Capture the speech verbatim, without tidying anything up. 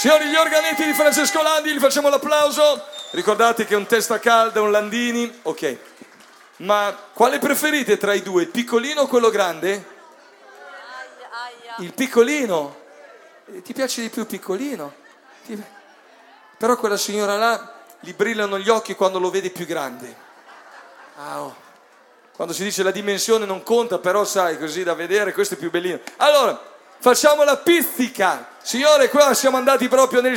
Signori, gli organetti di Francesco Landi, gli facciamo l'applauso. Ricordate che un testa calda, un Landini, ok. Ma quale preferite tra i due, il piccolino o quello grande? Il piccolino. Ti piace di più il piccolino? Ti... Però quella signora là gli brillano gli occhi quando lo vede più grande. Ah, oh. Quando si dice la dimensione non conta, però sai, così da vedere, questo è più bellino. Allora, facciamo la pizzica. Signore, qua siamo andati proprio nel